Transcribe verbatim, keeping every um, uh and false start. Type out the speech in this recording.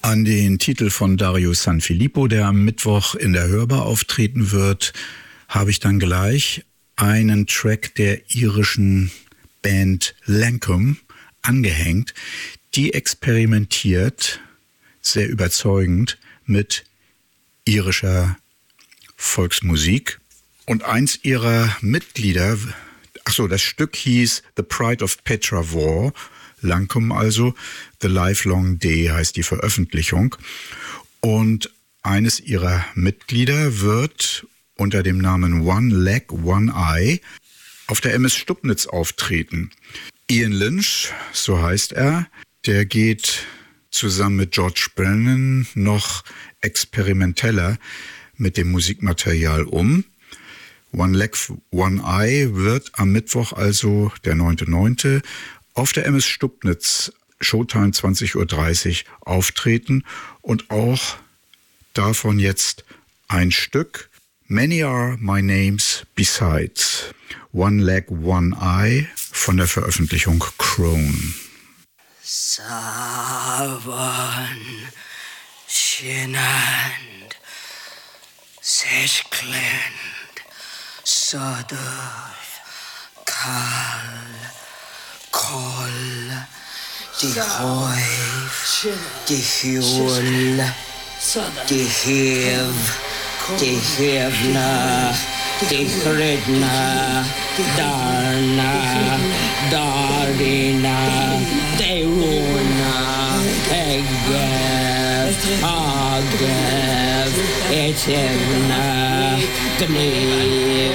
An den Titel von Dario Sanfilippo, der am Mittwoch in der Hörbar auftreten wird, habe ich dann gleich einen Track der irischen Band Lankum angehängt. Die experimentiert sehr überzeugend mit irischer Volksmusik. Und eins ihrer Mitglieder, ach so, das Stück hieß The Pride of Petra War, Lankum also, The Lifelong Day heißt die Veröffentlichung. Und eines ihrer Mitglieder wird unter dem Namen One Leg, One Eye auf der M S Stubnitz auftreten. Ian Lynch, so heißt er, der geht zusammen mit George Brennan noch experimenteller mit dem Musikmaterial um. One Leg, One Eye wird am Mittwoch, also der neunter neunte auf der M S Stubnitz, Showtime zwanzig Uhr dreißig, auftreten und auch davon jetzt ein Stück. Many Are My Names Besides. One Leg, One Eye von der Veröffentlichung Crone. Savan Shinand Seshklend Sodov Kal Kol Die Hoif Die Hjul Die Hev Die Hevna Die Hredna Darna Darina Deruna Egev Agev Etevna Gnev